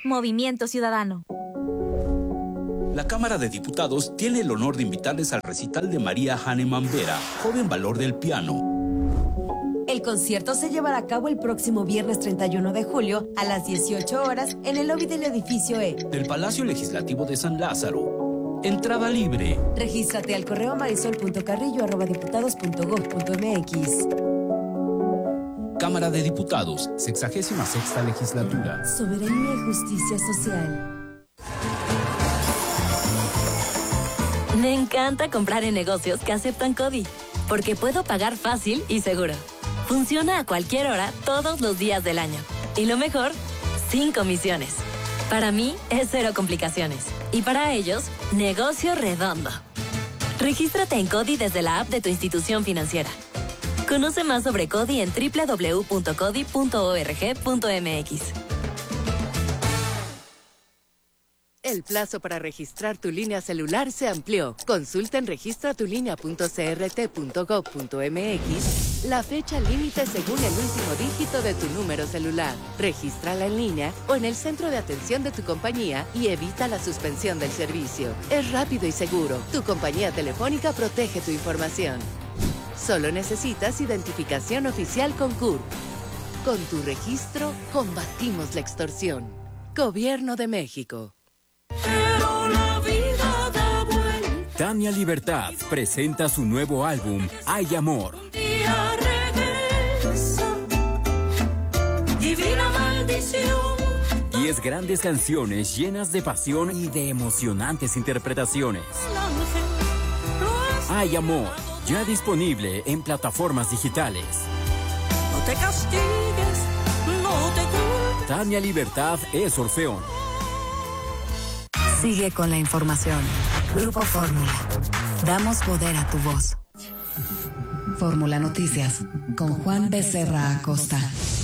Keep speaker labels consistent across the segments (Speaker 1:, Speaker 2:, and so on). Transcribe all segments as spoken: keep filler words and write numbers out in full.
Speaker 1: Movimiento Ciudadano.
Speaker 2: La Cámara de Diputados tiene el honor de invitarles al recital de María Hahnemann Vera, joven valor del piano.
Speaker 3: El concierto se llevará a cabo el próximo viernes treinta y uno de julio a las dieciocho horas en el lobby del edificio E
Speaker 2: del Palacio Legislativo de San Lázaro. Entrada libre.
Speaker 3: Regístrate al correo marisol punto carrillo arroba diputados punto gob punto mx.
Speaker 2: Cámara de Diputados, sexagésima sexta legislatura.
Speaker 3: Soberanía y justicia social.
Speaker 4: Me encanta comprar en negocios que aceptan CODI, porque puedo pagar fácil y seguro. Funciona a cualquier hora, todos los días del año. Y lo mejor, sin comisiones. Para mí, es cero complicaciones. Y para ellos, negocio redondo. Regístrate en CODI desde la app de tu institución financiera. Conoce más sobre CODI en doble u doble u doble u punto codi punto org punto mx.
Speaker 5: El plazo para registrar tu línea celular se amplió. Consulta en registra tu línea punto c r t punto gob punto mx la fecha límite según el último dígito de tu número celular. Regístrala en línea o en el centro de atención de tu compañía y evita la suspensión del servicio. Es rápido y seguro. Tu compañía telefónica protege tu información. Solo necesitas identificación oficial con C U R. Con tu registro, combatimos la extorsión. Gobierno de México.
Speaker 6: Pero la vida da vuelta.
Speaker 7: Tania Libertad presenta su nuevo álbum, Hay Amor.
Speaker 6: Un día regresa, divina maldición.
Speaker 7: Diez grandes canciones llenas de pasión y de emocionantes interpretaciones. Hay Amor, ya disponible en plataformas digitales.
Speaker 6: No te castigues, no te culpes.
Speaker 7: Tania Libertad es Orfeón.
Speaker 8: Sigue con la información. Grupo Fórmula. Damos poder a tu voz. Fórmula Noticias con Juan Becerra Acosta.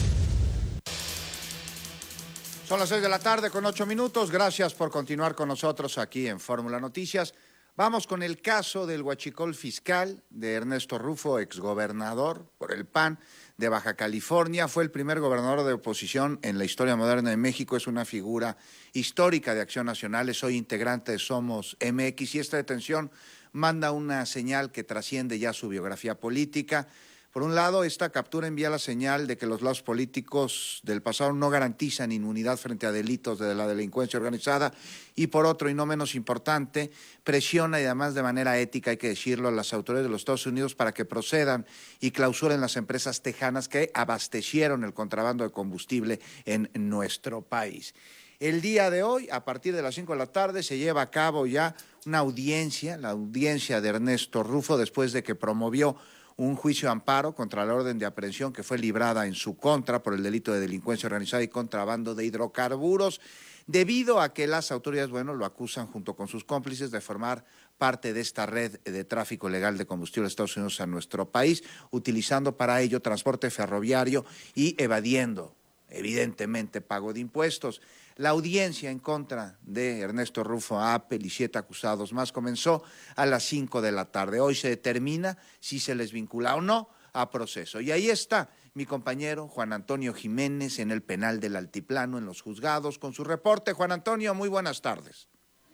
Speaker 9: Son las seis de la tarde con ocho minutos. Gracias por continuar con nosotros aquí en Fórmula Noticias. Vamos con el caso del huachicol fiscal de Ernesto Rufo, exgobernador por el P A N de Baja California. Fue el primer gobernador de oposición en la historia moderna de México. Es una figura histórica de Acción Nacional. Soy integrante de Somos M X y esta detención manda una señal que trasciende ya su biografía política. Por un lado, esta captura envía la señal de que los lazos políticos del pasado no garantizan inmunidad frente a delitos de la delincuencia organizada y por otro, y no menos importante, presiona y además de manera ética, hay que decirlo, a las autoridades de los Estados Unidos para que procedan y clausuren las empresas tejanas que abastecieron el contrabando de combustible en nuestro país. El día de hoy, a partir de las cinco de la tarde, se lleva a cabo ya una audiencia, la audiencia de Ernesto Rufo, después de que promovió un juicio de amparo contra la orden de aprehensión que fue librada en su contra por el delito de delincuencia organizada y contrabando de hidrocarburos, debido a que las autoridades, bueno, lo acusan junto con sus cómplices de formar parte de esta red de tráfico ilegal de combustible de Estados Unidos a nuestro país, utilizando para ello transporte ferroviario y evadiendo, evidentemente, pago de impuestos. La audiencia en contra de Ernesto Rufo, Apple y siete acusados más comenzó a las cinco de la tarde. Hoy se determina si se les vincula o no a proceso. Y ahí está mi compañero Juan Antonio Jiménez en el penal del Altiplano, en los juzgados, con su reporte. Juan Antonio, muy buenas tardes.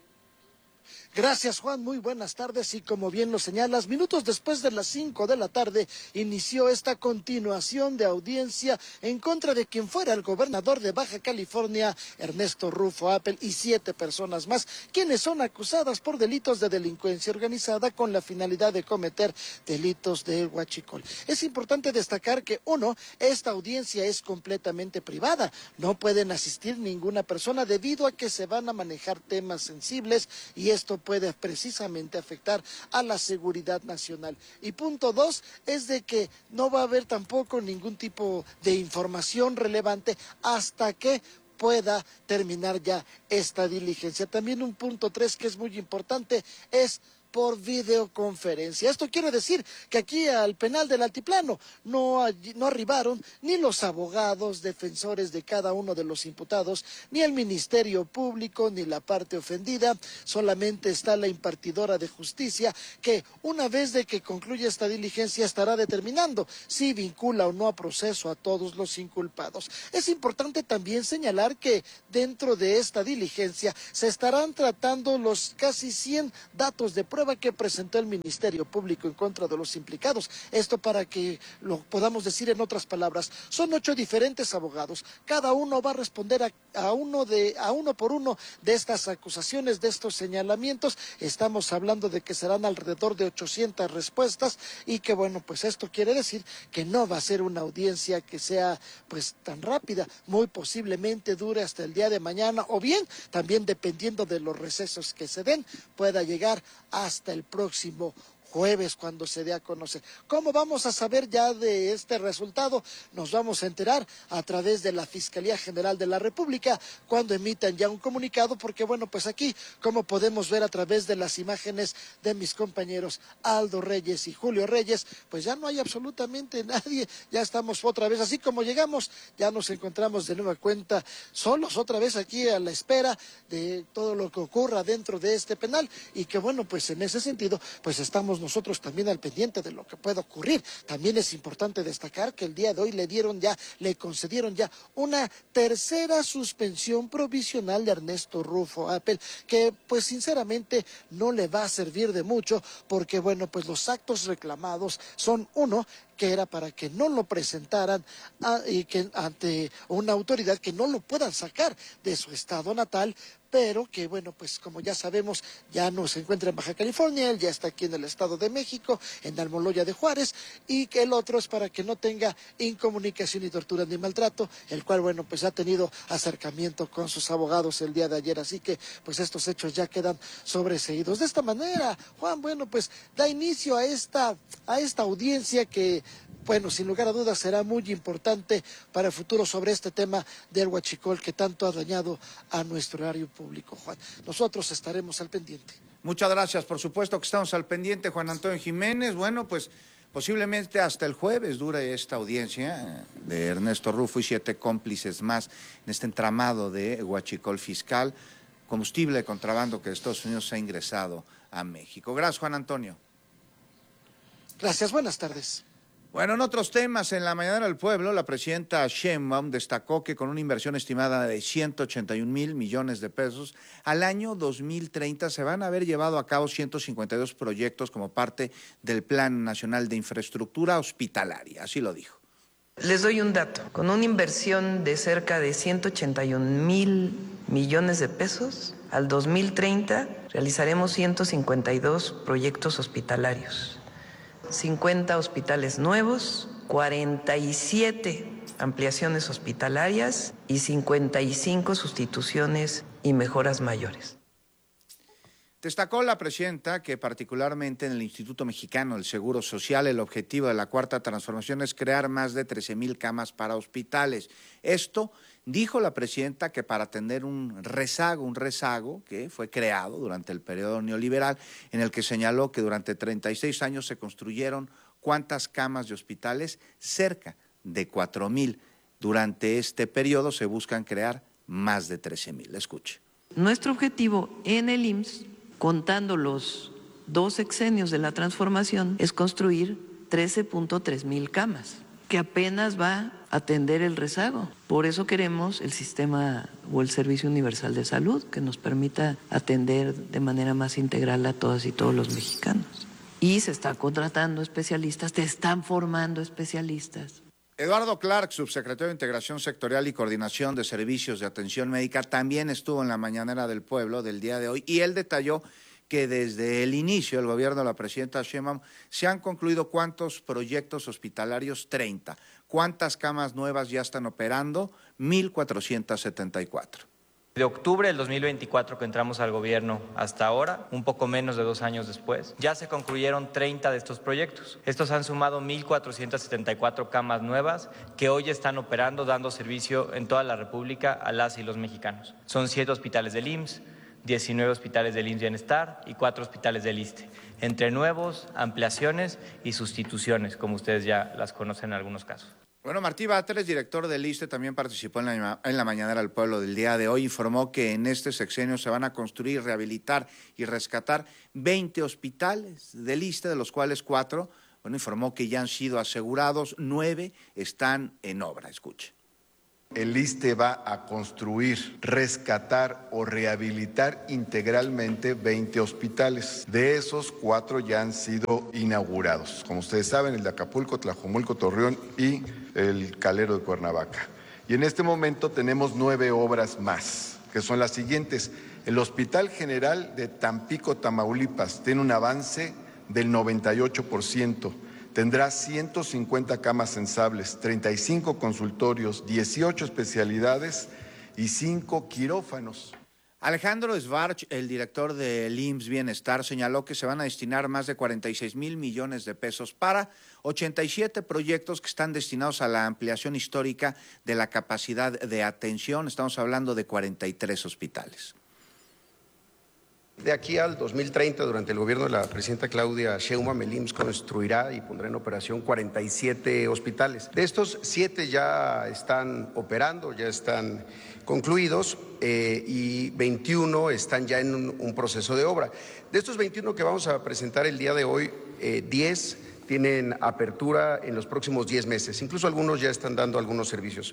Speaker 10: Gracias, Juan, muy buenas tardes y como bien lo señalas, minutos después de las cinco de la tarde inició esta continuación de audiencia en contra de quien fuera el gobernador de Baja California, Ernesto Rufo Apple, y siete personas más, quienes son acusadas por delitos de delincuencia organizada con la finalidad de cometer delitos de huachicol. Es importante destacar que, uno, esta audiencia es completamente privada, no pueden asistir ninguna persona debido a que se van a manejar temas sensibles y esto puede precisamente afectar a la seguridad nacional. Y punto dos es de que no va a haber tampoco ningún tipo de información relevante hasta que pueda terminar ya esta diligencia. También un punto tres que es muy importante es por videoconferencia. Esto quiere decir que aquí al penal del Altiplano no, no arribaron ni los abogados defensores de cada uno de los imputados, ni el Ministerio Público, ni la parte ofendida. Solamente está la impartidora de justicia, que una vez de que concluya esta diligencia estará determinando si vincula o no a proceso a todos los inculpados. Es importante también señalar que dentro de esta diligencia se estarán tratando los casi cien datos de prueba que presentó el Ministerio Público en contra de los implicados. Esto para que lo podamos decir en otras palabras, son ocho diferentes abogados, cada uno va a responder a, a uno de a uno por uno de estas acusaciones, de estos señalamientos. Estamos hablando de que serán alrededor de ochocientas respuestas y que bueno, pues esto quiere decir que no va a ser una audiencia que sea pues tan rápida, muy posiblemente dure hasta el día de mañana, o bien también dependiendo de los recesos que se den, pueda llegar hasta el próximo jueves cuando se dé a conocer. ¿Cómo vamos a saber ya de este resultado? Nos vamos a enterar a través de la Fiscalía General de la República cuando emitan ya un comunicado, porque bueno, pues aquí, como podemos ver a través de las imágenes de mis compañeros Aldo Reyes y Julio Reyes, pues ya no hay absolutamente nadie, ya estamos otra vez, así como llegamos, ya nos encontramos de nueva cuenta solos otra vez aquí a la espera de todo lo que ocurra dentro de este penal, y que bueno, pues en ese sentido, pues estamos nosotros también al pendiente de lo que pueda ocurrir. También es importante destacar que el día de hoy le dieron ya, le concedieron ya una tercera suspensión provisional de Ernesto Rufo Appel, que pues sinceramente no le va a servir de mucho, porque bueno, pues los actos reclamados son uno, que era para que no lo presentaran a, y que ante una autoridad que no lo puedan sacar de su estado natal, pero que bueno, pues como ya sabemos, ya no se encuentra en Baja California, él ya está aquí en el Estado de México, en Almoloya de Juárez, y que el otro es para que no tenga incomunicación ni tortura ni maltrato, el cual bueno, pues ha tenido acercamiento con sus abogados el día de ayer, así que pues estos hechos ya quedan sobreseídos. De esta manera, Juan, bueno, pues da inicio a esta, a esta audiencia que bueno, sin lugar a dudas será muy importante para el futuro sobre este tema del huachicol que tanto ha dañado a nuestro erario público, Juan. Nosotros estaremos al pendiente.
Speaker 9: Muchas gracias, por supuesto que estamos al pendiente, Juan Antonio Jiménez. Bueno, pues posiblemente hasta el jueves dure esta audiencia de Ernesto Rufo y siete cómplices más en este entramado de huachicol fiscal, combustible de contrabando que de Estados Unidos ha ingresado a México. Gracias, Juan Antonio.
Speaker 10: Gracias, buenas tardes.
Speaker 9: Bueno, en otros temas, en la mañana del pueblo, la presidenta Sheinbaum destacó que con una inversión estimada de ciento ochenta y un mil millones de pesos, al año dos mil treinta se van a haber llevado a cabo ciento cincuenta y dos proyectos como parte del Plan Nacional de Infraestructura Hospitalaria, así lo dijo.
Speaker 1: Les doy un dato, con una inversión de cerca de ciento ochenta y un mil millones de pesos, al dos mil treinta realizaremos ciento cincuenta y dos proyectos hospitalarios. cincuenta hospitales nuevos, cuarenta y siete ampliaciones hospitalarias y cincuenta y cinco sustituciones y mejoras mayores.
Speaker 9: Destacó la presidenta que particularmente en el Instituto Mexicano del Seguro Social el objetivo de la Cuarta Transformación es crear más de trece mil camas para hospitales. Esto dijo la presidenta que para atender un rezago, un rezago que fue creado durante el periodo neoliberal, en el que señaló que durante treinta y seis años se construyeron ¿cuántas camas de hospitales? Cerca de cuatro mil. Durante este periodo se buscan crear más de trece mil. Escuche.
Speaker 1: Nuestro objetivo en el I M S S, contando los dos sexenios de la transformación, es construir trece punto tres mil camas, que apenas va a atender el rezago. Por eso queremos el sistema o el Servicio Universal de Salud, que nos permita atender de manera más integral a todas y todos los mexicanos. Y se está contratando especialistas, te están formando especialistas.
Speaker 9: Eduardo Clark, subsecretario de Integración Sectorial y Coordinación de Servicios de Atención Médica, también estuvo en la mañanera del pueblo del día de hoy y él detalló que desde el inicio del gobierno de la presidenta Sheinbaum se han concluido ¿cuántos proyectos hospitalarios? treinta. ¿Cuántas camas nuevas ya están operando? mil cuatrocientas setenta y cuatro.
Speaker 11: De octubre del dos mil veinticuatro que entramos al gobierno hasta ahora, un poco menos de dos años después, ya se concluyeron treinta de estos proyectos. Estos han sumado mil cuatrocientas setenta y cuatro camas nuevas que hoy están operando, dando servicio en toda la República a las y los mexicanos. Son siete hospitales del I M S S, diecinueve hospitales del I M S S Bienestar y cuatro hospitales del ISSSTE, entre nuevos, ampliaciones y sustituciones, como ustedes ya las conocen en algunos casos.
Speaker 9: Bueno, Martí Batres, director del ISSSTE, también participó en la, en la mañanera del pueblo del día de hoy. Informó que en este sexenio se van a construir, rehabilitar y rescatar veinte hospitales del ISSSTE, de los cuales cuatro, bueno, informó que ya han sido asegurados, nueve están en obra. Escuche.
Speaker 12: El ISSSTE va a construir, rescatar o rehabilitar integralmente veinte hospitales. De esos, cuatro ya han sido inaugurados. Como ustedes saben, el de Acapulco, Tlajomulco, Torreón y el Calero de Cuernavaca. Y en este momento tenemos nueve obras más, que son las siguientes. El Hospital General de Tampico, Tamaulipas, tiene un avance del noventa y ocho por ciento. Tendrá ciento cincuenta camas sensibles, treinta y cinco consultorios, dieciocho especialidades y cinco quirófanos.
Speaker 9: Alejandro Svarch, el director del I M S S Bienestar, señaló que se van a destinar más de cuarenta y seis mil millones de pesos para ochenta y siete proyectos que están destinados a la ampliación histórica de la capacidad de atención. Estamos hablando de cuarenta y tres hospitales.
Speaker 13: De aquí al dos mil treinta, durante el gobierno de la presidenta Claudia Sheinbaum, el I M S S construirá y pondrá en operación cuarenta y siete hospitales. De estos, siete ya están operando, ya están concluidos eh, y veintiuno están ya en un, un proceso de obra. De estos veintiuno que vamos a presentar el día de hoy, eh, diez tienen apertura en los próximos diez meses. Incluso algunos ya están dando algunos servicios.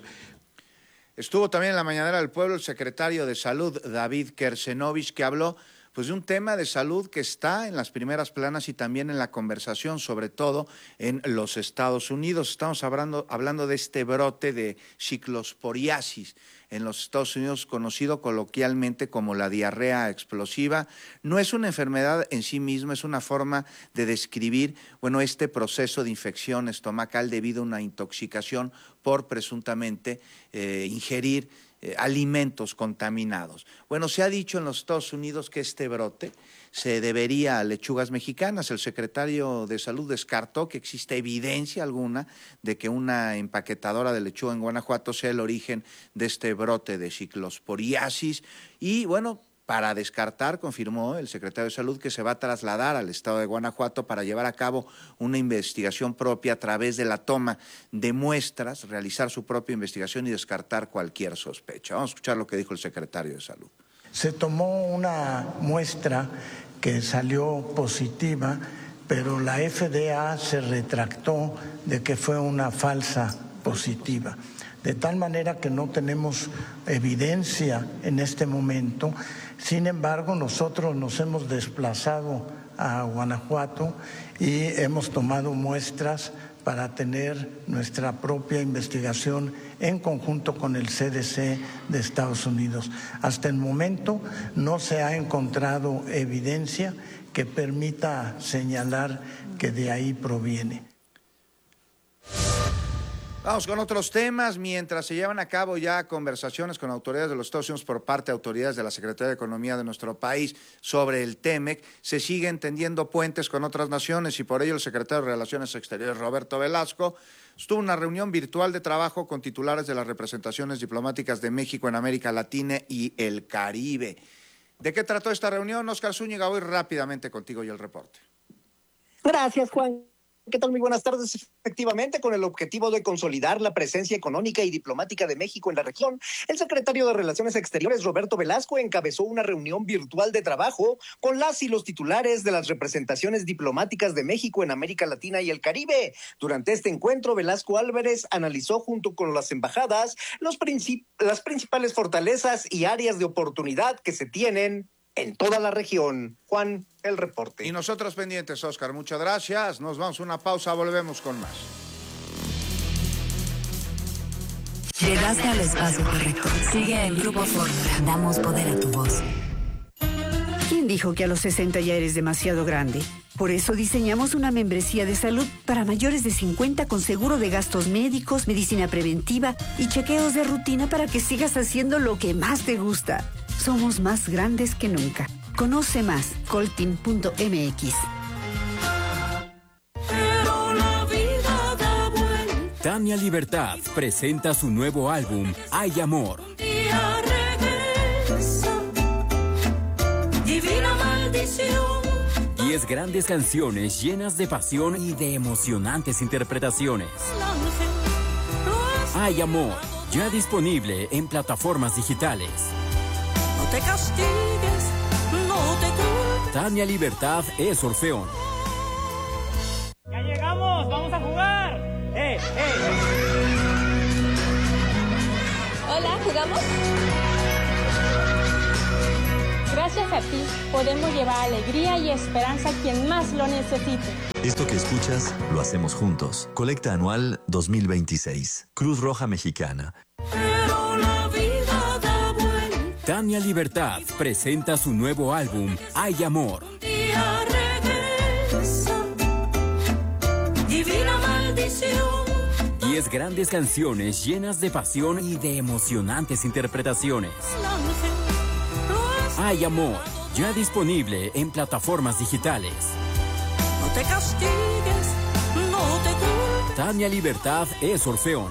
Speaker 9: Estuvo también en la mañanera del pueblo el secretario de Salud, David Kersenovich, que habló pues de un tema de salud que está en las primeras planas y también en la conversación, sobre todo en los Estados Unidos. Estamos hablando, hablando de este brote de ciclosporiasis en los Estados Unidos, conocido coloquialmente como la diarrea explosiva. No es una enfermedad en sí misma, es una forma de describir, bueno, este proceso de infección estomacal debido a una intoxicación por presuntamente eh, ingerir Eh, alimentos contaminados. Bueno, se ha dicho en los Estados Unidos que este brote se debería a lechugas mexicanas. El secretario de Salud descartó que existe evidencia alguna de que una empaquetadora de lechuga en Guanajuato sea el origen de este brote de ciclosporiasis. Y bueno, para descartar, confirmó el secretario de Salud que se va a trasladar al estado de Guanajuato para llevar a cabo una investigación propia a través de la toma de muestras, realizar su propia investigación y descartar cualquier sospecha. Vamos a escuchar lo que dijo el secretario de Salud.
Speaker 14: Se tomó una muestra que salió positiva, pero la F D A se retractó de que fue una falsa positiva. De tal manera que no tenemos evidencia en este momento. Sin embargo, nosotros nos hemos desplazado a Guanajuato y hemos tomado muestras para tener nuestra propia investigación en conjunto con el C D C de Estados Unidos. Hasta el momento no se ha encontrado evidencia que permita señalar que de ahí proviene.
Speaker 9: Vamos con otros temas. Mientras se llevan a cabo ya conversaciones con autoridades de los Estados Unidos por parte de autoridades de la Secretaría de Economía de nuestro país sobre el TEMEC, se siguen tendiendo puentes con otras naciones y por ello el secretario de Relaciones Exteriores, Roberto Velasco, estuvo en una reunión virtual de trabajo con titulares de las representaciones diplomáticas de México en América Latina y el Caribe. ¿De qué trató esta reunión? Oscar Zúñiga, voy rápidamente contigo y el reporte.
Speaker 15: Gracias, Juan. ¿Qué tal? Muy buenas tardes. Efectivamente, con el objetivo de consolidar la presencia económica y diplomática de México en la región, el secretario de Relaciones Exteriores, Roberto Velasco, encabezó una reunión virtual de trabajo con las y los titulares de las representaciones diplomáticas de México en América Latina y el Caribe. Durante este encuentro, Velasco Álvarez analizó junto con las embajadas los princip- las principales fortalezas y áreas de oportunidad que se tienen en toda la región. Juan, el reporte.
Speaker 9: Y nosotros pendientes, Oscar, muchas gracias. Nos vamos a una pausa, volvemos con más.
Speaker 8: Llegaste al espacio correcto. Sigue en Grupo Fórmula. Damos poder a tu voz.
Speaker 16: ¿Quién dijo que a los sesenta ya eres demasiado grande? Por eso diseñamos una membresía de salud para mayores de cincuenta con seguro de gastos médicos, medicina preventiva y chequeos de rutina para que sigas haciendo lo que más te gusta. Somos más grandes que nunca. Conoce más, coltin punto m x.
Speaker 7: Tania Libertad presenta su nuevo álbum, Hay Amor.
Speaker 6: maldición.
Speaker 7: diez grandes canciones llenas de pasión y de emocionantes interpretaciones. Hay amor, ya disponible en plataformas digitales.
Speaker 6: No te castigues, no te culpes.
Speaker 7: Tania Libertad es Orfeón.
Speaker 17: ¡Ya llegamos! ¡Vamos a jugar! ¡Eh, eh!
Speaker 18: Hola, ¿jugamos? Gracias a ti podemos llevar alegría y esperanza a quien más lo necesite.
Speaker 19: Esto que escuchas lo hacemos juntos. Colecta anual dos mil veintiséis. Cruz Roja Mexicana.
Speaker 6: Pero la vida da vuelta.
Speaker 7: Tania Libertad presenta su nuevo álbum, Hay Amor.
Speaker 6: Día regresa. Divina maldición.
Speaker 7: diez grandes canciones llenas de pasión y de emocionantes interpretaciones. Hay amor, ya disponible en plataformas digitales.
Speaker 6: No te castigues, no te culpes.
Speaker 7: Tania Libertad es Orfeón.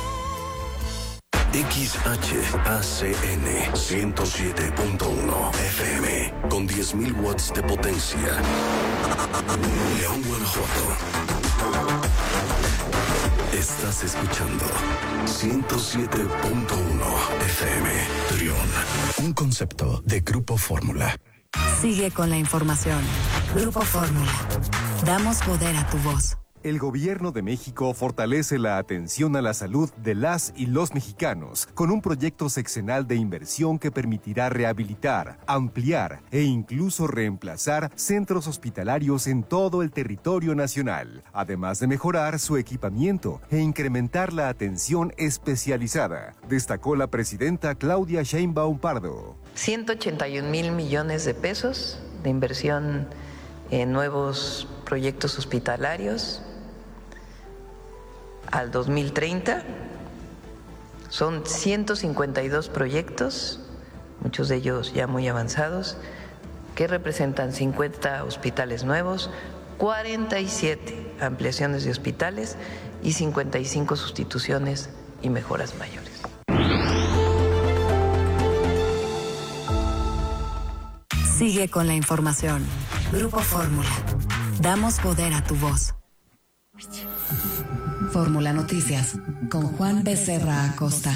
Speaker 20: X H A C N ciento siete punto uno F M con diez mil watts de potencia. León, Guanajuato. Estás escuchando ciento siete punto uno F M. Trión, un concepto de Grupo Fórmula.
Speaker 8: Sigue con la información. Grupo Fórmula. Damos poder a tu voz.
Speaker 21: El Gobierno de México fortalece la atención a la salud de las y los mexicanos con un proyecto sexenal de inversión que permitirá rehabilitar, ampliar e incluso reemplazar centros hospitalarios en todo el territorio nacional, además de mejorar su equipamiento e incrementar la atención especializada, destacó la presidenta Claudia Sheinbaum Pardo.
Speaker 1: ciento ochenta y un mil millones de pesos de inversión en nuevos proyectos hospitalarios al dos mil treinta. Son ciento cincuenta y dos proyectos, muchos de ellos ya muy avanzados, que representan cincuenta hospitales nuevos, cuarenta y siete ampliaciones de hospitales y cincuenta y cinco sustituciones y mejoras mayores.
Speaker 8: Sigue con la información. Grupo Fórmula. Damos poder a tu voz. Fórmula Noticias con Juan Becerra Acosta.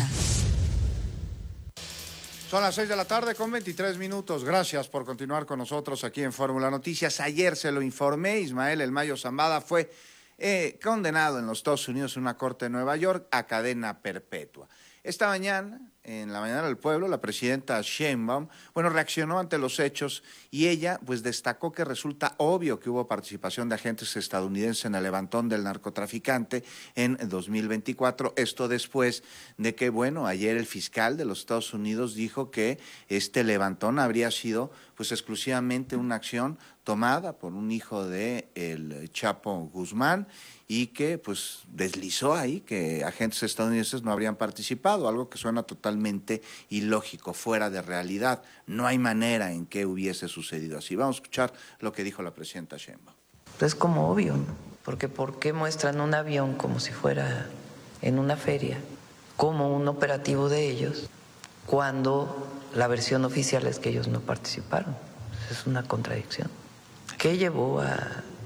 Speaker 9: Son las seis de la tarde con veintitrés minutos. Gracias por continuar con nosotros aquí en Fórmula Noticias. Ayer se lo informé, Ismael El Mayo Zambada fue eh, condenado en los Estados Unidos en una corte de Nueva York a cadena perpetua. Esta mañana, en la mañana del pueblo, la presidenta Sheinbaum, bueno, reaccionó ante los hechos y ella, pues, destacó que resulta obvio que hubo participación de agentes estadounidenses en el levantón del narcotraficante en dos mil veinticuatro. Esto después de que, bueno, ayer el fiscal de los Estados Unidos dijo que este levantón habría sido, pues, exclusivamente una acción tomada por un hijo de el Chapo Guzmán y que pues deslizó ahí que agentes estadounidenses no habrían participado, algo que suena totalmente ilógico, fuera de realidad. No hay manera en que hubiese sucedido así. Vamos a escuchar lo que dijo la presidenta Sheinbaum.
Speaker 1: Es como obvio, ¿no? Porque ¿por qué muestran un avión como si fuera en una feria, como un operativo de ellos, cuando la versión oficial es que ellos no participaron? Es una contradicción. ¿Qué llevó a,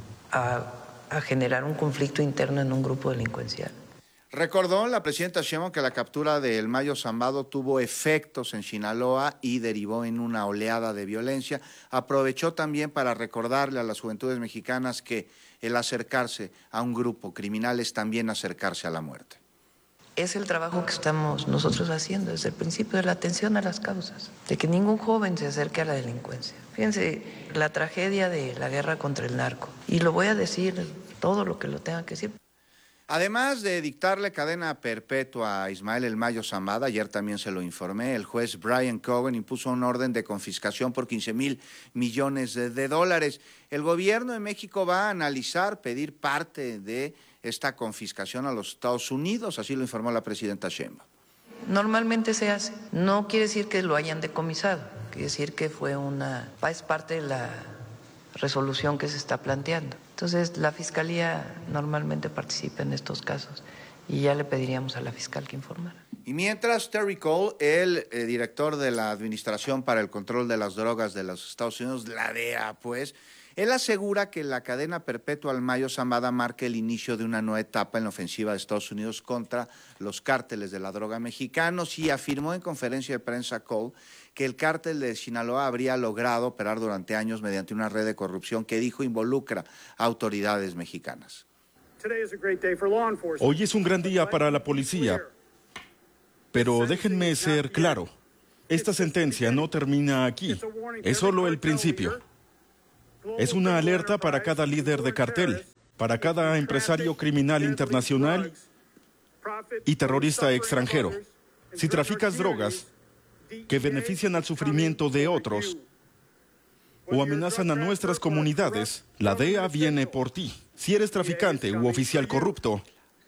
Speaker 1: a, a generar un conflicto interno en un grupo delincuencial?
Speaker 9: Recordó la presidenta Sheinbaum que la captura de El Mayo Zambada tuvo efectos en Sinaloa y derivó en una oleada de violencia. Aprovechó también para recordarle a las juventudes mexicanas que el acercarse a un grupo criminal es también acercarse a la muerte.
Speaker 1: Es el trabajo que estamos nosotros haciendo desde el principio, de la atención a las causas, de que ningún joven se acerque a la delincuencia. Fíjense, la tragedia de la guerra contra el narco, y lo voy a decir todo lo que lo tenga que decir.
Speaker 9: Además de dictarle cadena perpetua a Ismael El Mayo Zambada, ayer también se lo informé, el juez Brian Cogan impuso un orden de confiscación por quince mil millones de, de dólares. El gobierno de México va a analizar pedir parte de esta confiscación a los Estados Unidos, así lo informó la presidenta Sheinbaum.
Speaker 1: Normalmente se hace, no quiere decir que lo hayan decomisado, quiere decir que fue una, es parte de la resolución que se está planteando. Entonces, la Fiscalía normalmente participa en estos casos y ya le pediríamos a la fiscal que informara.
Speaker 9: Y mientras, Terry Cole, el eh, director de la Administración para el Control de las Drogas de los Estados Unidos, la D E A, pues, él asegura que la cadena perpetua al Mayo Zambada marca el inicio de una nueva etapa en la ofensiva de Estados Unidos contra los cárteles de la droga mexicanos y afirmó en conferencia de prensa Cole que el cártel de Sinaloa habría logrado operar durante años mediante una red de corrupción que dijo involucra a autoridades mexicanas.
Speaker 2: Hoy es un gran día para la policía, pero déjenme ser claro, esta sentencia no termina aquí, es solo el principio. Es una alerta para cada líder de cartel, para cada empresario criminal internacional y terrorista extranjero. Si traficas drogas que benefician al sufrimiento de otros o amenazan a nuestras comunidades, la D E A viene por ti. Si eres traficante u oficial corrupto,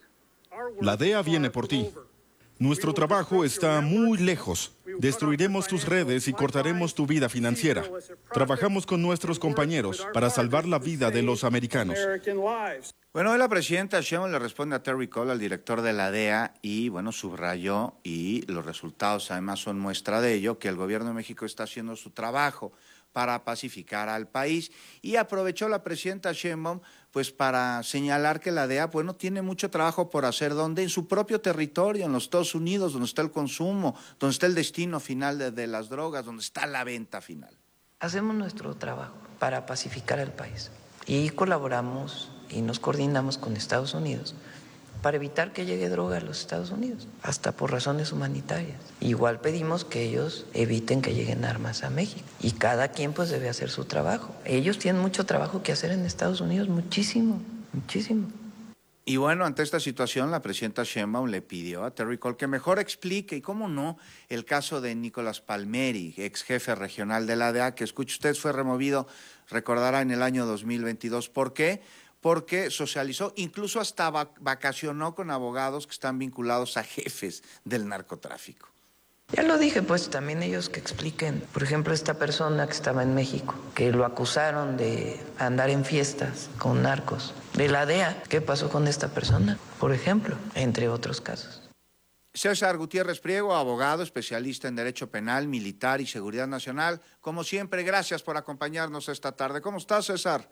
Speaker 2: la D E A viene por ti. Nuestro trabajo está muy lejos. Destruiremos tus redes y cortaremos tu vida financiera. Trabajamos con nuestros compañeros para salvar la vida de los americanos.
Speaker 9: Bueno, hoy la presidenta Sheinbaum le responde a Terry Cole, al director de la D E A, y bueno, subrayó, y los resultados además son muestra de ello, que el gobierno de México está haciendo su trabajo para pacificar al país, y aprovechó la presidenta Sheinbaum pues para señalar que la D E A bueno, tiene mucho trabajo por hacer, donde en su propio territorio, en los Estados Unidos, donde está el consumo, donde está el destino final de, de las drogas, donde está la venta final.
Speaker 1: Hacemos nuestro trabajo para pacificar al país y colaboramos y nos coordinamos con Estados Unidos para evitar que llegue droga a los Estados Unidos, hasta por razones humanitarias. Igual pedimos que ellos eviten que lleguen armas a México y cada quien pues debe hacer su trabajo. Ellos tienen mucho trabajo que hacer en Estados Unidos, muchísimo, muchísimo.
Speaker 9: Y bueno, ante esta situación, la presidenta Sheinbaum le pidió a Terry Cole que mejor explique, y cómo no, el caso de Nicolás Palmeri, ex jefe regional de la D E A, que escuche usted fue removido, recordará, en el año dos mil veintidós. ¿Por qué? Porque socializó, incluso hasta vacacionó con abogados que están vinculados a jefes del narcotráfico.
Speaker 1: Ya lo dije, pues también ellos que expliquen. Por ejemplo, esta persona que estaba en México, que lo acusaron de andar en fiestas con narcos, de la D E A, ¿qué pasó con esta persona? Por ejemplo, entre otros casos.
Speaker 9: César Gutiérrez Priego, abogado, especialista en Derecho Penal, Militar y Seguridad Nacional. Como siempre, gracias por acompañarnos esta tarde. ¿Cómo estás, César?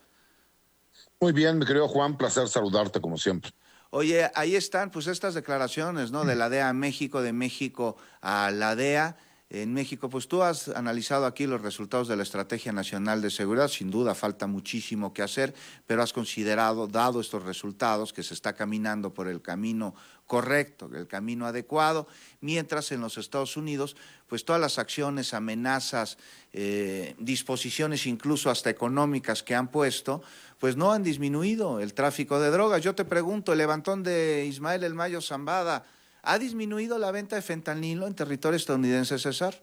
Speaker 22: Muy bien, mi querido Juan, placer saludarte como siempre.
Speaker 9: Oye, ahí están pues estas declaraciones, ¿no? De la D E A a México, de México a la D E A. En México, pues tú has analizado aquí los resultados de la Estrategia Nacional de Seguridad. Sin duda falta muchísimo que hacer, pero has considerado, dado estos resultados, que se está caminando por el camino correcto, el camino adecuado, mientras en los Estados Unidos, pues todas las acciones, amenazas, eh, disposiciones incluso hasta económicas que han puesto, pues no han disminuido el tráfico de drogas. Yo te pregunto, el levantón de Ismael El Mayo Zambada, ¿ha disminuido la venta de fentanilo en territorio estadounidense, César?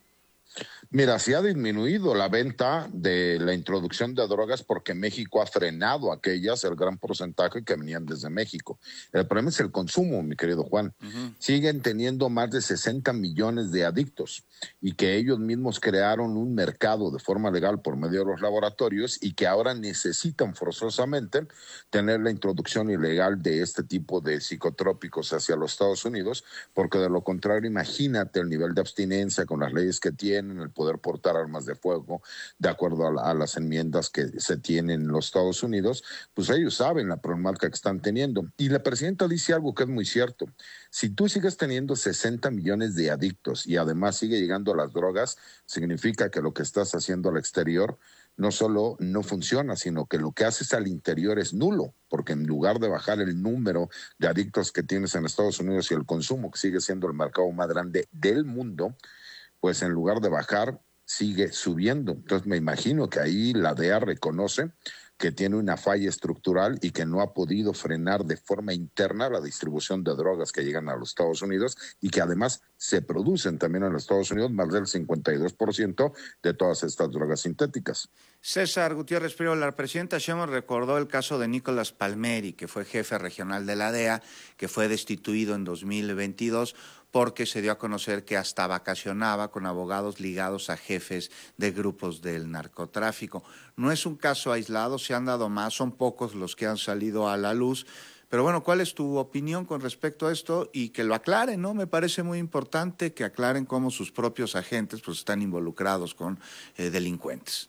Speaker 22: Mira, sí ha disminuido la venta de la introducción de drogas porque México ha frenado aquellas, el gran porcentaje que venían desde México. El problema es el consumo, mi querido Juan. Uh-huh. Siguen teniendo más de sesenta millones de adictos y que ellos mismos crearon un mercado de forma legal por medio de los laboratorios y que ahora necesitan forzosamente tener la introducción ilegal de este tipo de psicotrópicos hacia los Estados Unidos, porque de lo contrario, imagínate el nivel de abstinencia con las leyes que tienen, el poder portar armas de fuego, de acuerdo a, la, a las enmiendas que se tienen en los Estados Unidos, pues ellos saben la problemática que están teniendo. Y la presidenta dice algo que es muy cierto. Si tú sigues teniendo sesenta millones de adictos y además sigue llegando a las drogas, significa que lo que estás haciendo al exterior no solo no funciona, sino que lo que haces al interior es nulo, porque en lugar de bajar el número de adictos que tienes en Estados Unidos y el consumo, que sigue siendo el mercado más grande del mundo, pues en lugar de bajar, sigue subiendo. Entonces me imagino que ahí la D E A reconoce que tiene una falla estructural y que no ha podido frenar de forma interna la distribución de drogas que llegan a los Estados Unidos y que además se producen también en los Estados Unidos más del cincuenta y dos por ciento de todas estas drogas sintéticas.
Speaker 9: César Gutiérrez Prieto, la presidenta Sheinbaum recordó el caso de Nicolás Palmeri, que fue jefe regional de la D E A, que fue destituido en dos mil veintidós porque se dio a conocer que hasta vacacionaba con abogados ligados a jefes de grupos del narcotráfico. No es un caso aislado, se han dado más, son pocos los que han salido a la luz. Pero bueno, ¿cuál es tu opinión con respecto a esto? Y que lo aclaren, ¿no? Me parece muy importante que aclaren cómo sus propios agentes pues están involucrados con eh, delincuentes.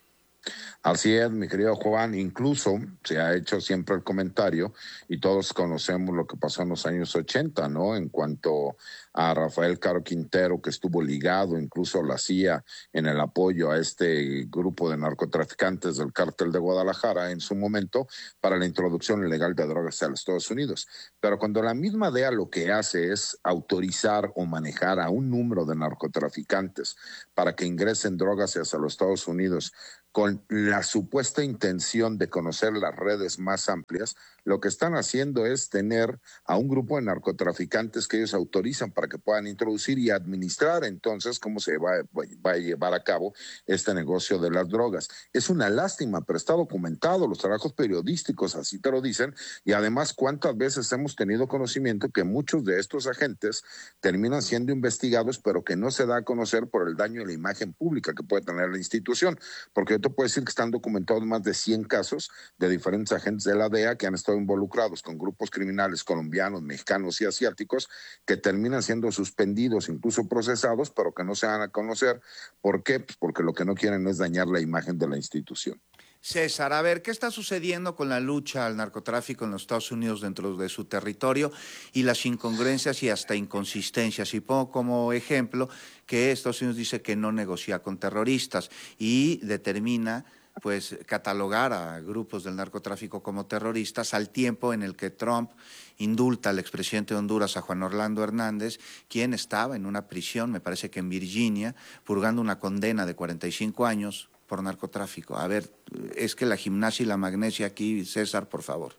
Speaker 22: Así es, mi querido Juan, incluso se ha hecho siempre el comentario y todos conocemos lo que pasó en los años ochenta, ¿no? En cuanto a Rafael Caro Quintero, que estuvo ligado incluso a la C I A en el apoyo a este grupo de narcotraficantes del cártel de Guadalajara en su momento para la introducción ilegal de drogas a los Estados Unidos. Pero cuando la misma D E A lo que hace es autorizar o manejar a un número de narcotraficantes para que ingresen drogas hacia los Estados Unidos con la supuesta intención de conocer las redes más amplias, lo que están haciendo es tener a un grupo de narcotraficantes que ellos autorizan para que puedan introducir y administrar entonces cómo se va, va a llevar a cabo este negocio de las drogas. Es una lástima, pero está documentado, los trabajos periodísticos así te lo dicen, y además cuántas veces hemos tenido conocimiento que muchos de estos agentes terminan siendo investigados, pero que no se da a conocer por el daño a la imagen pública que puede tener la institución, porque yo te puedo decir que están documentados más de cien casos de diferentes agentes de la D E A que han estado involucrados con grupos criminales colombianos, mexicanos y asiáticos que terminan siendo suspendidos, incluso procesados, pero que no se dan a conocer. ¿Por qué? Pues porque lo que no quieren es dañar la imagen de la institución.
Speaker 9: César, a ver, ¿qué está sucediendo con la lucha al narcotráfico en los Estados Unidos dentro de su territorio y las incongruencias y hasta inconsistencias? Y pongo como ejemplo que Estados Unidos dice que no negocia con terroristas y determina pues catalogar a grupos del narcotráfico como terroristas al tiempo en el que Trump indulta al expresidente de Honduras, a Juan Orlando Hernández, quien estaba en una prisión, me parece que en Virginia, purgando una condena de cuarenta y cinco años por narcotráfico. A ver, es que la gimnasia y la magnesia aquí, César, por favor.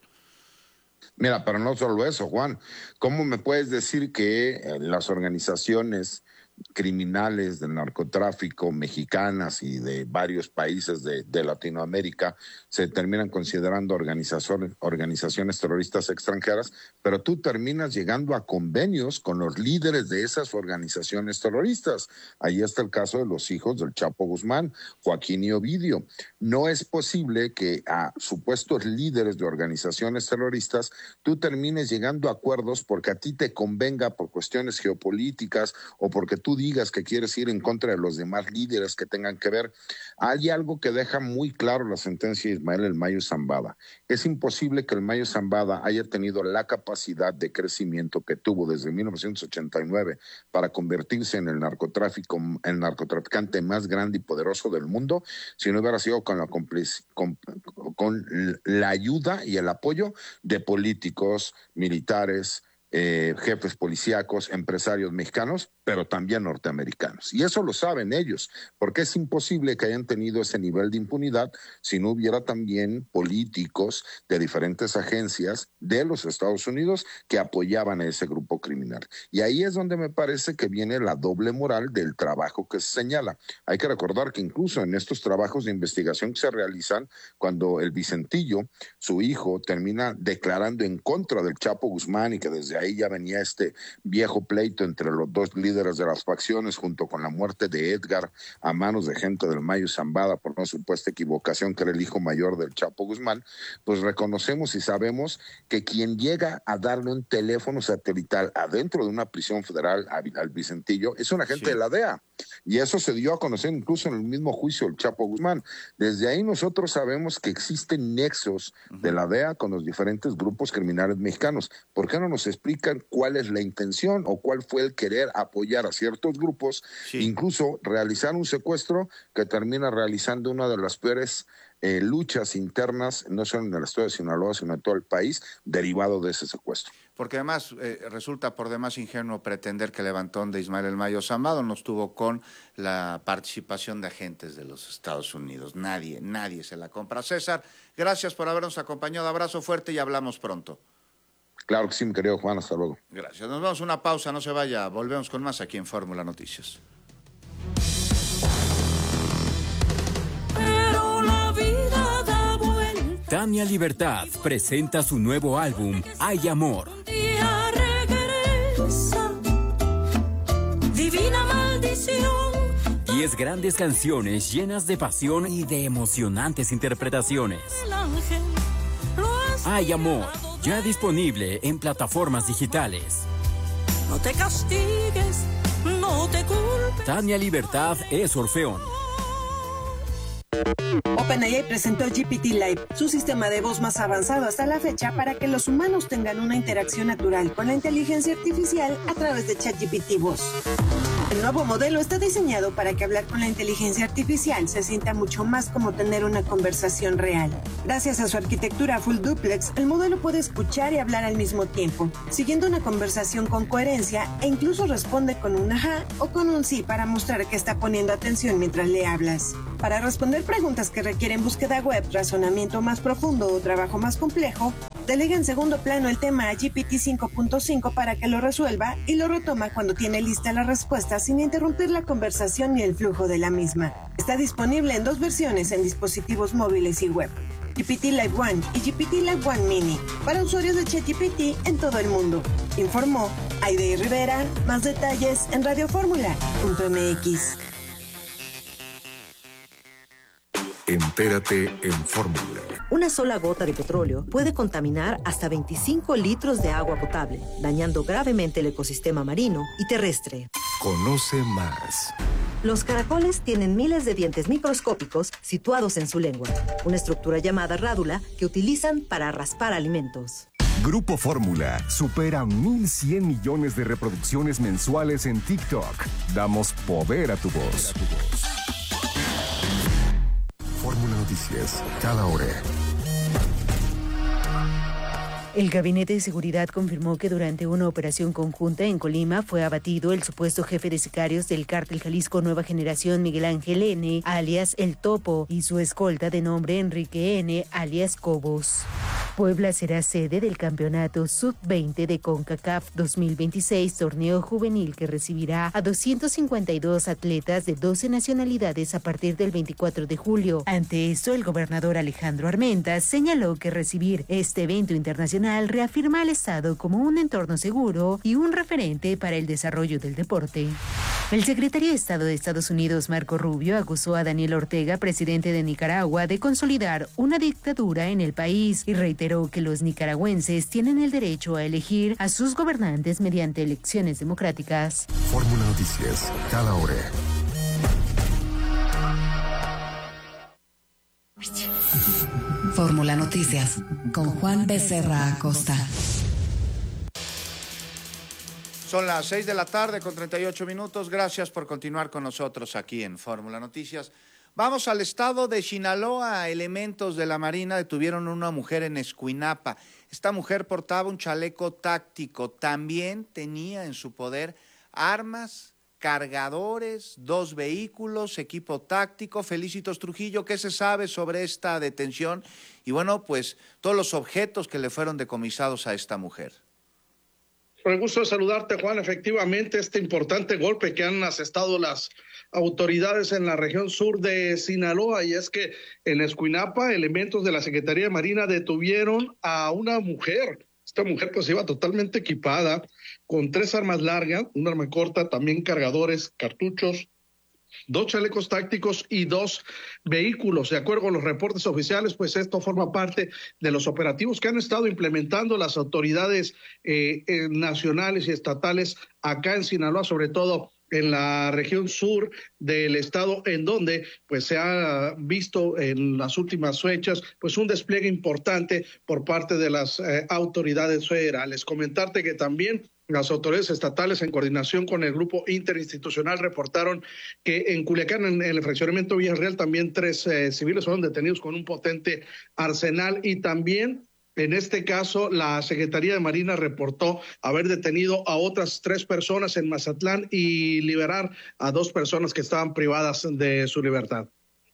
Speaker 22: Mira, pero no solo eso, Juan. ¿Cómo me puedes decir que eh, las organizaciones criminales del narcotráfico mexicanas y de varios países de, de Latinoamérica se terminan considerando organizaciones, organizaciones terroristas extranjeras, pero tú terminas llegando a convenios con los líderes de esas organizaciones terroristas? Ahí está el caso de los hijos del Chapo Guzmán, Joaquín y Ovidio. No es posible que a supuestos líderes de organizaciones terroristas tú termines llegando a acuerdos porque a ti te convenga por cuestiones geopolíticas o porque tú digas que quieres ir en contra de los demás líderes que tengan que ver. Hay algo que deja muy claro la sentencia de Ismael El Mayo Zambada. Es imposible que El Mayo Zambada haya tenido la capacidad de crecimiento que tuvo desde mil novecientos ochenta y nueve para convertirse en el narcotráfico, el narcotraficante más grande y poderoso del mundo, si no hubiera sido con la, complic- con, con la ayuda y el apoyo de políticos, militares, Eh, jefes policíacos, empresarios mexicanos, pero también norteamericanos. Y eso lo saben ellos, porque es imposible que hayan tenido ese nivel de impunidad si no hubiera también políticos de diferentes agencias de los Estados Unidos que apoyaban a ese grupo criminal. Y ahí es donde me parece que viene la doble moral del trabajo que se señala. Hay que recordar que incluso en estos trabajos de investigación que se realizan, cuando el Vicentillo, su hijo, termina declarando en contra del Chapo Guzmán y que desde ahí ya venía este viejo pleito entre los dos líderes de las facciones, junto con la muerte de Edgar a manos de gente del Mayo Zambada por una supuesta equivocación, que era el hijo mayor del Chapo Guzmán, pues reconocemos y sabemos que quien llega a darle un teléfono satelital adentro de una prisión federal al Vicentillo es un agente sí. de la D E A. Y eso se dio a conocer incluso en el mismo juicio del Chapo Guzmán. Desde ahí nosotros sabemos que existen nexos uh-huh. de la D E A con los diferentes grupos criminales mexicanos. ¿Por qué no nos explican cuál es la intención o cuál fue el querer apoyar a ciertos grupos, sí. incluso realizar un secuestro que termina realizando una de las peores eh, luchas internas, no solo en el estado de Sinaloa, sino en todo el país, derivado de ese secuestro?
Speaker 9: Porque además eh, resulta por demás ingenuo pretender que el levantón de Ismael El Mayo Zambada no estuvo con la participación de agentes de los Estados Unidos. Nadie, nadie se la compra. César, gracias por habernos acompañado. Abrazo fuerte y hablamos pronto.
Speaker 22: Claro que sí, mi querido Juan, hasta luego.
Speaker 9: Gracias. Nos vamos a una pausa, no se vaya. Volvemos con más aquí en Fórmula Noticias.
Speaker 6: Pero
Speaker 7: Tania Libertad presenta su nuevo álbum, Hay Amor.
Speaker 6: Día regresa, divina maldición.
Speaker 7: Diez grandes canciones llenas de pasión y de emocionantes interpretaciones.
Speaker 6: El ángel lo has
Speaker 7: Hay Amor, ya disponible en plataformas digitales.
Speaker 6: No te castigues, no te culpes.
Speaker 7: Tania Libertad es Orfeón.
Speaker 3: OpenAI presentó G P T Live, su sistema de voz más avanzado hasta la fecha para que los humanos tengan una interacción natural con la inteligencia artificial a través de ChatGPT Voz. El nuevo modelo está diseñado para que hablar con la inteligencia artificial se sienta mucho más como tener una conversación real. Gracias a su arquitectura full duplex, el modelo puede escuchar y hablar al mismo tiempo, siguiendo una conversación con coherencia e incluso responde con un ajá o con un sí para mostrar que está poniendo atención mientras le hablas. Para responder preguntas que requieren búsqueda web, razonamiento más profundo o trabajo más complejo, delega en segundo plano el tema a G P T cinco punto cinco para que lo resuelva y lo retoma cuando tiene lista la respuesta sin interrumpir la conversación ni el flujo de la misma. Está disponible en dos versiones en dispositivos móviles y web. G P T Live One y G P T Live One Mini para usuarios de ChatGPT en todo el mundo. Informó Aide Rivera. Más detalles en radio fórmula punto m x.
Speaker 20: Entérate en Fórmula.
Speaker 4: Una sola gota de petróleo puede contaminar hasta veinticinco litros de agua potable, dañando gravemente el ecosistema marino y terrestre.
Speaker 21: Conoce más.
Speaker 4: Los caracoles tienen miles de dientes microscópicos situados en su lengua, una estructura llamada rádula que utilizan para raspar alimentos.
Speaker 21: Grupo Fórmula supera mil cien millones de reproducciones mensuales en TikTok. Damos poder a tu voz. Fórmula Noticias, cada hora.
Speaker 23: El Gabinete de Seguridad confirmó que durante una operación conjunta en Colima fue abatido el supuesto jefe de sicarios del Cártel Jalisco Nueva Generación, Miguel Ángel N., alias El Topo, y su escolta de nombre Enrique N., alias Cobos. Puebla será sede del Campeonato sub veinte de CONCACAF dos mil veintiséis, torneo juvenil que recibirá a doscientos cincuenta y dos atletas de doce nacionalidades a partir del veinticuatro de julio. Ante esto, el gobernador Alejandro Armendáriz señaló que recibir este evento internacional reafirma al Estado como un entorno seguro y un referente para el desarrollo del deporte. El secretario de Estado de Estados Unidos, Marco Rubio, acusó a Daniel Ortega, presidente de Nicaragua, de consolidar una dictadura en el país y reiteró que los nicaragüenses tienen el derecho a elegir a sus gobernantes mediante elecciones democráticas.
Speaker 21: Fórmula Noticias, cada hora.
Speaker 8: Fórmula Noticias, con Juan Becerra Acosta.
Speaker 9: Son las seis de la tarde con treinta y ocho minutos. Gracias por continuar con nosotros aquí en Fórmula Noticias. Vamos al estado de Sinaloa. Elementos de la Marina detuvieron a una mujer en Escuinapa. Esta mujer portaba un chaleco táctico. También tenía en su poder armas, cargadores, dos vehículos, equipo táctico. Felicitos Trujillo, ¿qué se sabe sobre esta detención? Y bueno, pues todos los objetos que le fueron decomisados a esta mujer.
Speaker 24: Con el gusto de saludarte, Juan. Efectivamente, este importante golpe que han asestado las autoridades en la región sur de Sinaloa, y es que en Escuinapa, elementos de la Secretaría de Marina detuvieron a una mujer. Esta mujer pues iba totalmente equipada con tres armas largas, una arma corta, también cargadores, cartuchos, dos chalecos tácticos y dos vehículos. De acuerdo con los reportes oficiales, pues esto forma parte de los operativos que han estado implementando las autoridades eh, eh, nacionales y estatales acá en Sinaloa, sobre todo en la región sur del estado, en donde pues se ha visto en las últimas fechas pues un despliegue importante por parte de las eh, autoridades federales. Comentarte que también las autoridades estatales, en coordinación con el grupo interinstitucional, reportaron que en Culiacán, en el fraccionamiento Villarreal, también tres eh, civiles fueron detenidos con un potente arsenal, y también en este caso la Secretaría de Marina reportó haber detenido a otras tres personas en Mazatlán y liberar a dos personas que estaban privadas de su libertad.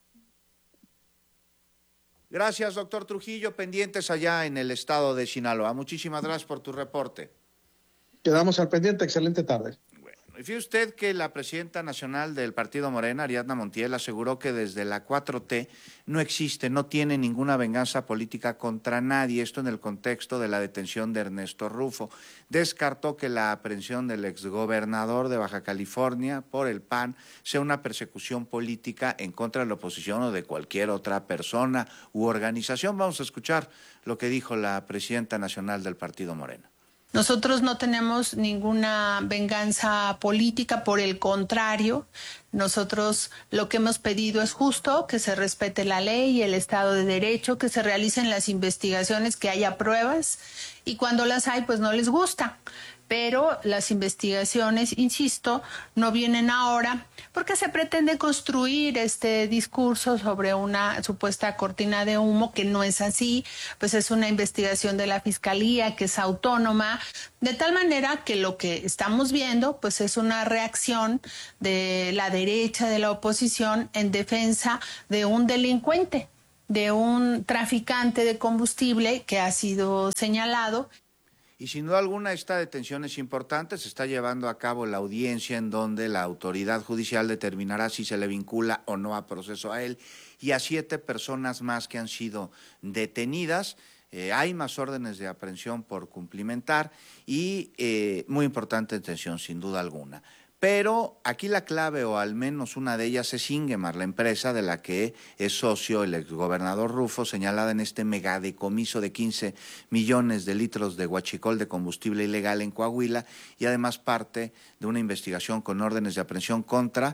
Speaker 9: Gracias, doctor Trujillo. Pendientes allá en el estado de Sinaloa. Muchísimas gracias por tu reporte.
Speaker 24: Quedamos al pendiente. Excelente tarde.
Speaker 9: Bueno, Fíjese usted que la presidenta nacional del Partido Morena, Ariadna Montiel, aseguró que desde la cuatro T no existe, no tiene ninguna venganza política contra nadie, esto en el contexto de la detención de Ernesto Rufo. Descartó que la aprehensión del exgobernador de Baja California por el P A N sea una persecución política en contra de la oposición o de cualquier otra persona u organización. Vamos a escuchar lo que dijo la presidenta nacional del Partido Morena.
Speaker 5: Nosotros no tenemos ninguna venganza política, por el contrario, nosotros lo que hemos pedido es justo, que se respete la ley y el Estado de Derecho, que se realicen las investigaciones, que haya pruebas y cuando las hay pues no les gusta. Pero las investigaciones, insisto, no vienen ahora porque se pretende construir este discurso sobre una supuesta cortina de humo que no es así, pues es una investigación de la Fiscalía que es autónoma, de tal manera que lo que estamos viendo pues es una reacción de la derecha, de la oposición en defensa de un delincuente, de un traficante de combustible que ha sido señalado.
Speaker 9: Y sin duda alguna esta detención es importante, se está llevando a cabo la audiencia en donde la autoridad judicial determinará si se le vincula o no a proceso a él y a siete personas más que han sido detenidas. Eh, hay más órdenes de aprehensión por cumplimentar y eh, muy importante detención sin duda alguna. Pero aquí la clave, o al menos una de ellas, es Ingemar, la empresa de la que es socio el exgobernador Rufo, señalada en este megadecomiso de quince millones de litros de huachicol de combustible ilegal en Coahuila y además parte de una investigación con órdenes de aprehensión contra,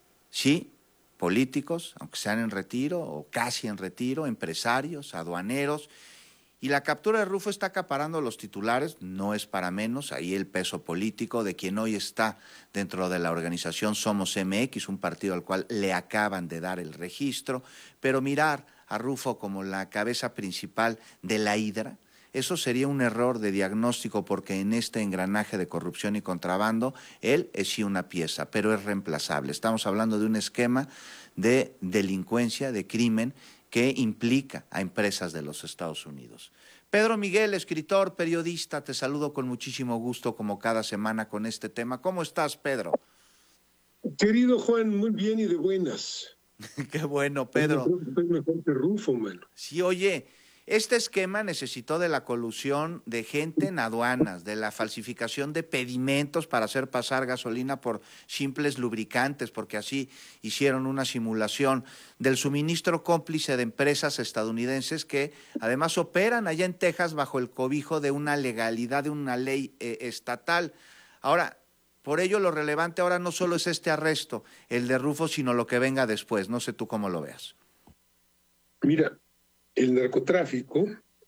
Speaker 9: sí, políticos, aunque sean en retiro o casi en retiro, empresarios, aduaneros. Y la captura de Rufo está acaparando los titulares, no es para menos, ahí el peso político de quien hoy está dentro de la organización Somos M X, un partido al cual le acaban de dar el registro, pero mirar a Rufo como la cabeza principal de la hidra, eso sería un error de diagnóstico porque en este engranaje de corrupción y contrabando, él es sí una pieza, pero es reemplazable. Estamos hablando de un esquema de delincuencia, de crimen, que implica a empresas de los Estados Unidos. Pedro Miguel, escritor, periodista, te saludo con muchísimo gusto como cada semana con este tema. ¿Cómo estás, Pedro?
Speaker 10: Querido Juan, muy bien y de buenas.
Speaker 9: Qué bueno, Pedro.
Speaker 10: Es mejor que Rufo, mano.
Speaker 9: Sí, oye, este esquema necesitó de la colusión de gente en aduanas, de la falsificación de pedimentos para hacer pasar gasolina por simples lubricantes, porque así hicieron una simulación, del suministro cómplice de empresas estadounidenses que además operan allá en Texas bajo el cobijo de una legalidad, de una ley eh, estatal. Ahora, por ello lo relevante ahora no solo es este arresto, el de Rufo, sino lo que venga después. No sé tú cómo lo veas.
Speaker 10: Mira, el narcotráfico,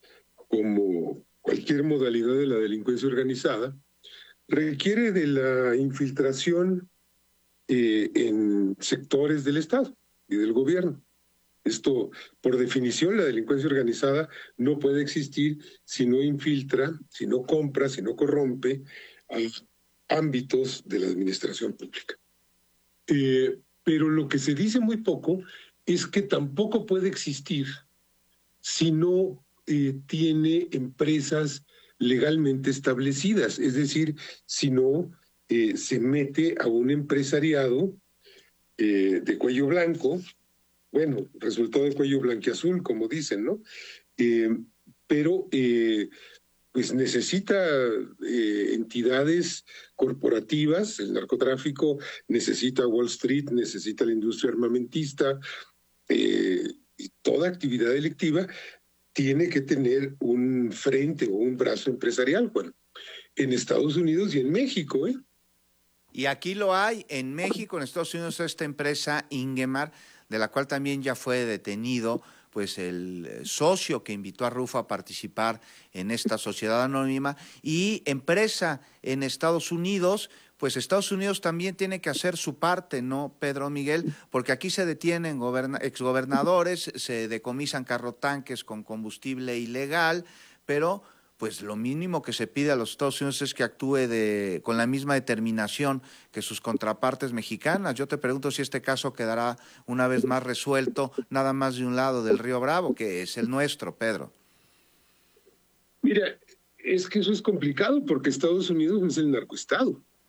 Speaker 10: como cualquier modalidad de la delincuencia organizada, requiere de la infiltración eh, en sectores del Estado y del gobierno. Esto, por definición, la delincuencia organizada no puede existir si no infiltra, si no compra, si no corrompe a ámbitos de la administración pública. Eh, pero lo que se dice muy poco es que tampoco puede existir si no eh, tiene empresas legalmente establecidas, es decir, si no eh, se mete a un empresariado eh, de cuello blanco, bueno, resultó de cuello blanquiazul, como dicen, ¿no? Eh, pero eh, pues necesita eh, entidades corporativas, el narcotráfico necesita Wall Street, necesita la industria armamentista, eh, y toda actividad delictiva tiene que tener un frente o un brazo empresarial, bueno, en Estados Unidos y en México, ¿eh?
Speaker 9: Y aquí lo hay, en México, en Estados Unidos, esta empresa Ingemar, de la cual también ya fue detenido pues el socio que invitó a Rufo a participar en esta sociedad anónima, y empresa en Estados Unidos. Pues Estados Unidos también tiene que hacer su parte, ¿no, Pedro Miguel? Porque aquí se detienen goberna- exgobernadores, se decomisan carrotanques con combustible ilegal, pero pues lo mínimo que se pide a los Estados Unidos es que actúe de, con la misma determinación que sus contrapartes mexicanas. Yo te pregunto si este caso quedará una vez más resuelto nada más de un lado del Río Bravo, que es el nuestro, Pedro.
Speaker 10: Mira, es que eso es complicado porque Estados Unidos es el narcoestado.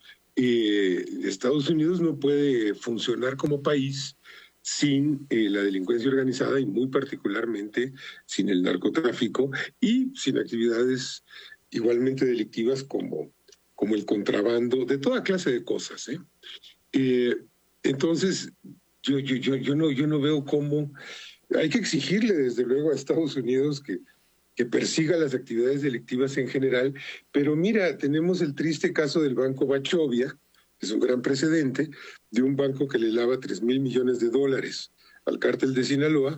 Speaker 10: eh, Estados Unidos no puede funcionar como país sin eh, la delincuencia organizada y muy particularmente sin el narcotráfico y sin actividades igualmente delictivas como, como el contrabando, de toda clase de cosas. ¿eh? Eh, entonces, yo, yo, yo, yo, no, yo no veo cómo... Hay que exigirle desde luego a Estados Unidos que, que persiga las actividades delictivas en general, pero mira, tenemos el triste caso del Banco Wachovia, es un gran precedente, de un banco que le lava tres mil millones de dólares al cártel de Sinaloa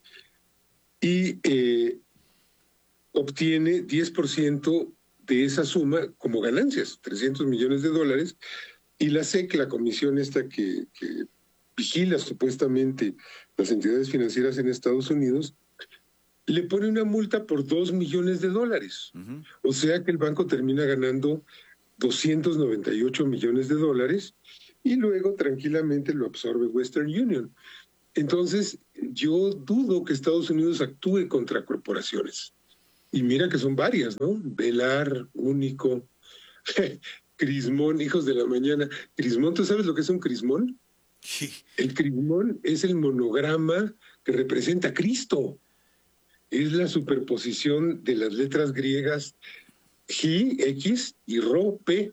Speaker 10: y eh, obtiene diez por ciento de esa suma como ganancias, trescientos millones de dólares, y la S E C, la comisión esta que, que vigila supuestamente las entidades financieras en Estados Unidos, le pone una multa por dos millones de dólares. Uh-huh. O sea que el banco termina ganando doscientos noventa y ocho millones de dólares y luego tranquilamente lo absorbe Western Union. Entonces, yo dudo que Estados Unidos actúe contra corporaciones. Y mira que son varias, ¿no? Velar, Único, Crismón, hijos de la mañana. Crismón, ¿tú sabes lo que es un crismón? Sí. El crismón es el monograma que representa a Cristo. Es la superposición de las letras griegas G, X y Rho, P.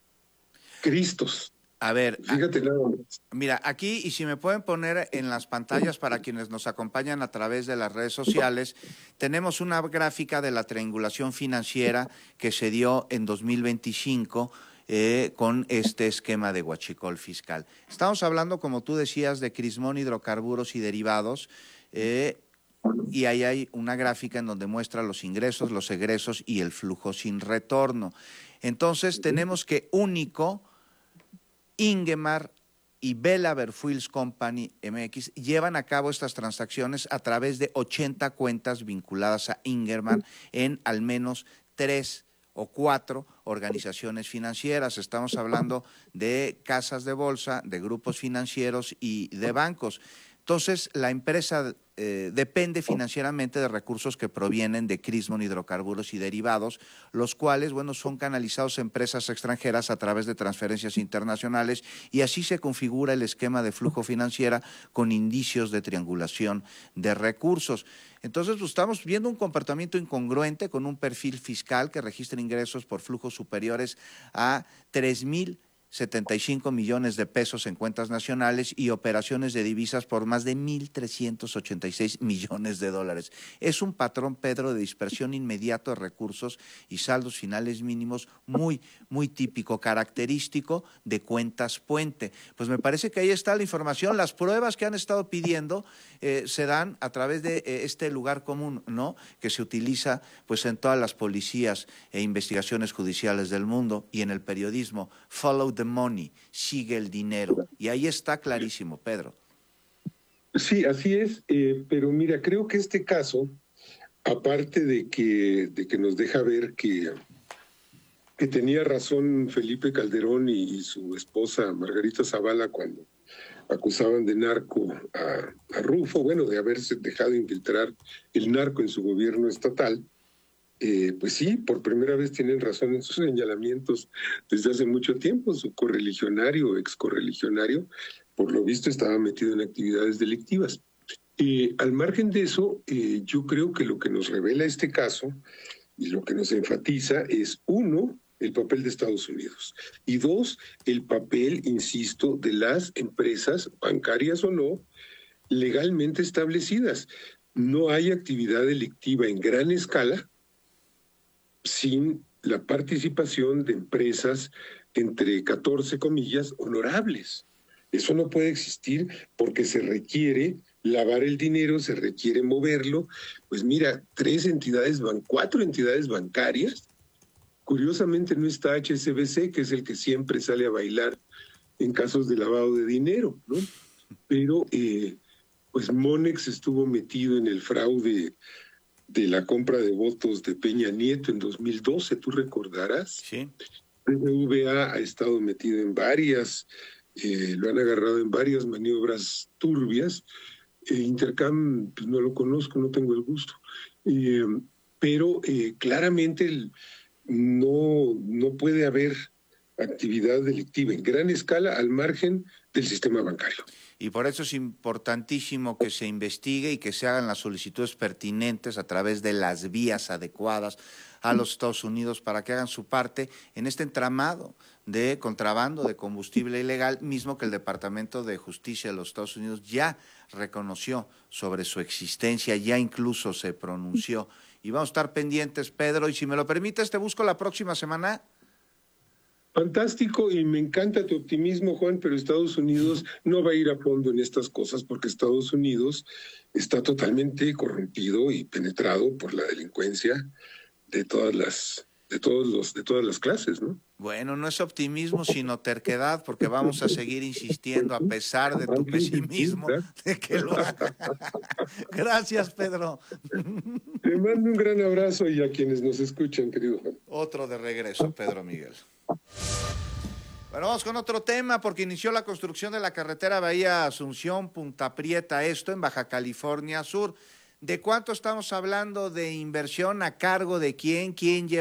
Speaker 10: Cristos.
Speaker 9: A ver,
Speaker 10: fíjate nada más.
Speaker 9: Mira, aquí, y si me pueden poner en las pantallas para quienes nos acompañan a través de las redes sociales, tenemos una gráfica de la triangulación financiera que se dio en dos mil veinticinco eh, con este esquema de huachicol fiscal. Estamos hablando, como tú decías, de crismón, hidrocarburos y derivados, eh, y ahí hay una gráfica en donde muestra los ingresos, los egresos y el flujo sin retorno. Entonces, tenemos que Único, Ingemar y Belaver Fuels Company M X llevan a cabo estas transacciones a través de ochenta cuentas vinculadas a Ingemar en al menos tres o cuatro organizaciones financieras. Estamos hablando de casas de bolsa, de grupos financieros y de bancos. Entonces, la empresa eh, depende financieramente de recursos que provienen de Crismón, hidrocarburos y derivados, los cuales, bueno, son canalizados a empresas extranjeras a través de transferencias internacionales, y así se configura el esquema de flujo financiera con indicios de triangulación de recursos. Entonces, pues, estamos viendo un comportamiento incongruente con un perfil fiscal que registra ingresos por flujos superiores a tres mil setenta y cinco millones de pesos en cuentas nacionales y operaciones de divisas por más de mil trescientos ochenta y seis millones de dólares. Es un patrón, Pedro, de dispersión inmediata de recursos y saldos finales mínimos muy, muy típico, característico de cuentas puente. Pues me parece que ahí está la información. Las pruebas que han estado pidiendo eh, se dan a través de eh, este lugar común, ¿no?, que se utiliza pues en todas las policías e investigaciones judiciales del mundo y en el periodismo. Follow the money, sigue el dinero. Y ahí está clarísimo, Pedro.
Speaker 10: Sí, así es, eh, pero mira, creo que este caso, aparte de que, de que nos deja ver que, que tenía razón Felipe Calderón y, y su esposa Margarita Zavala cuando acusaban de narco a, a Rufo, bueno, de haberse dejado infiltrar el narco en su gobierno estatal, Eh, pues sí, por primera vez tienen razón en sus señalamientos desde hace mucho tiempo. Su correligionario o ex correligionario, por lo visto, estaba metido en actividades delictivas. Eh, al margen de eso, eh, yo creo que lo que nos revela este caso y lo que nos enfatiza es, uno, el papel de Estados Unidos, y dos, el papel, insisto, de las empresas, bancarias o no, legalmente establecidas. No hay actividad delictiva en gran escala sin la participación de empresas, entre catorce comillas, honorables. Eso no puede existir porque se requiere lavar el dinero, se requiere moverlo. Pues mira, tres entidades, cuatro entidades bancarias. Curiosamente no está H S B C, que es el que siempre sale a bailar en casos de lavado de dinero, ¿no? Pero eh, pues Monex estuvo metido en el fraude de la compra de votos de Peña Nieto en dos mil doce, tú recordarás.
Speaker 9: Sí.
Speaker 10: B B V A ha estado metido en varias, eh, lo han agarrado en varias maniobras turbias. Eh, Intercam, pues no lo conozco, no tengo el gusto. Eh, pero eh, claramente el, no, no puede haber actividad delictiva en gran escala al margen del sistema bancario.
Speaker 9: Y por eso es importantísimo que se investigue y que se hagan las solicitudes pertinentes a través de las vías adecuadas a los Estados Unidos para que hagan su parte en este entramado de contrabando de combustible ilegal, mismo que el Departamento de Justicia de los Estados Unidos ya reconoció sobre su existencia, ya incluso se pronunció. Y vamos a estar pendientes, Pedro, y si me lo permites, te busco la próxima semana.
Speaker 10: Fantástico, y me encanta tu optimismo, Juan, pero Estados Unidos no va a ir a fondo en estas cosas porque Estados Unidos está totalmente corrompido y penetrado por la delincuencia de todas las, de todos los, de todas las clases, ¿no?
Speaker 9: Bueno, no es optimismo, sino terquedad, porque vamos a seguir insistiendo a pesar de tu pesimismo de que lo haga. Gracias, Pedro.
Speaker 10: Te mando un gran abrazo y a quienes nos escuchan, querido Juan.
Speaker 9: Otro de regreso, Pedro Miguel. Bueno, vamos con otro tema, porque inició la construcción de la carretera Bahía Asunción, Punta Prieta, esto en Baja California Sur. ¿De cuánto estamos hablando de inversión? ¿A cargo de quién? ¿Quién lleva?